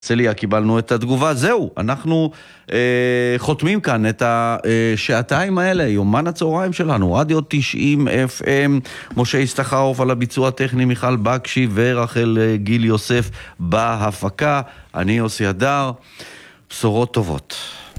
צליה, קיבלנו את התגובה. זהו, אנחנו חותמים כאן את השעתיים האלה, יומן הצהריים שלנו, רדיו 90 FM, משה ישתחרוף על הביצוע הטכני, מיכל בקשי ורחל גיל יוסף בהפקה. אני יוסי הדר, בשורות טובות.